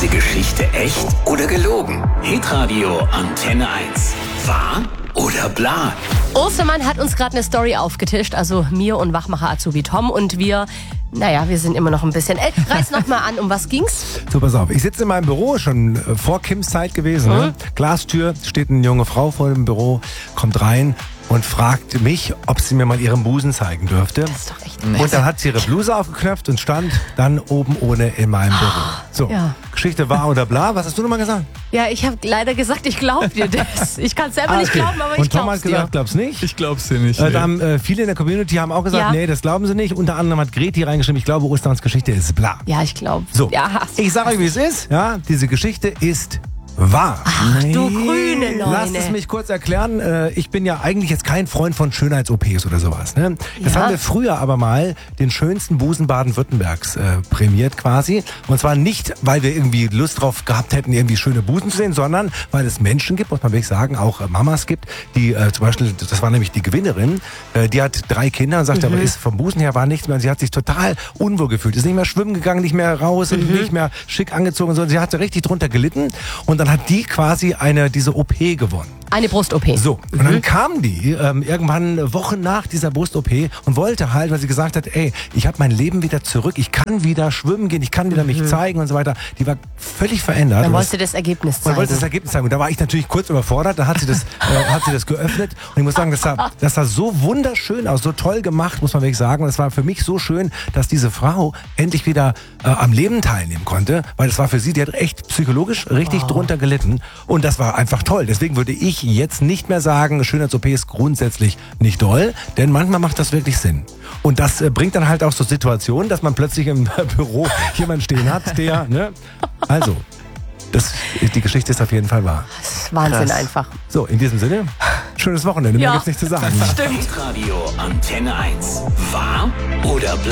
diese Geschichte echt oder gelogen? Hitradio Antenne 1. Wahr oder bla? Ostermann hat uns gerade eine Story aufgetischt, also mir und Wachmacher Azubi Tom, und wir sind immer noch ein bisschen... reiß noch mal an, um was ging's? So, pass auf. Ich sitze in meinem Büro, schon vor Kims Zeit gewesen. Ne? Glastür, steht eine junge Frau vor dem Büro, kommt rein und fragt mich, ob sie mir mal ihren Busen zeigen dürfte. Das ist doch echt... Und dann hat sie ihre Bluse aufgeknöpft und stand dann oben ohne in meinem Büro. So, Ja. Geschichte wahr oder bla. Was hast du nochmal gesagt? Ja, ich habe leider gesagt, ich glaube dir das. Ich kann es selber nicht glauben, aber ich Und Tom glaube hat es dir. gesagt, glaub's nicht. Ich glaub's dir nicht. Da haben viele in der Community haben auch gesagt, Ja. nee, das glauben sie nicht. Unter anderem hat Greti reingeschrieben, ich glaube, Ostermanns Geschichte ist bla. Ja, ich glaube. So, Ja, ich sage euch, wie es ist. Ja, diese Geschichte ist wahr. Ach, du grüne Neune. Lasst es mich kurz erklären. Ich bin ja eigentlich jetzt kein Freund von Schönheits-OPs oder sowas. Ne? Das Ja. haben wir früher aber mal den schönsten Busen Baden-Württembergs prämiert quasi. Und zwar nicht, weil wir irgendwie Lust drauf gehabt hätten, irgendwie schöne Busen zu sehen, sondern weil es Menschen gibt, muss man wirklich sagen, auch Mamas gibt, die zum Beispiel, das war nämlich die Gewinnerin, die hat 3 Kinder und sagt, aber ist vom Busen her war nichts mehr. Und sie hat sich total unwohl gefühlt. Ist nicht mehr schwimmen gegangen, nicht mehr raus und nicht mehr schick angezogen, sondern sie hat richtig drunter gelitten. Und dann hat die quasi diese OP gewonnen. Eine Brust-OP. So, und dann kam die irgendwann Wochen nach dieser Brust-OP und wollte halt, weil sie gesagt hat, ey, ich habe mein Leben wieder zurück, ich kann wieder schwimmen gehen, ich kann wieder mich zeigen und so weiter. Die war völlig verändert. Dann Und wolltest du das Ergebnis zeigen. man wollte das Ergebnis zeigen. Und da war ich natürlich kurz überfordert. Da hat sie das geöffnet. Und ich muss sagen, das sah so wunderschön aus, so toll gemacht, muss man wirklich sagen. Und es war für mich so schön, dass diese Frau endlich wieder am Leben teilnehmen konnte. Weil es war für sie, die hat echt psychologisch richtig drunter gelitten. Und das war einfach toll. Deswegen würde ich jetzt nicht mehr sagen, Schönheits-OP ist grundsätzlich nicht doll. Denn manchmal macht das wirklich Sinn. Und das bringt dann halt auch so Situationen, dass man plötzlich im Büro jemanden stehen hat, der, ne? Also, die Geschichte ist auf jeden Fall wahr. Das ist Wahnsinn einfach. So, in diesem Sinne, schönes Wochenende. Mehr Ja. gibt's nicht zu sagen. Stimmt. Hitradio Antenne 1. Wahr oder bla?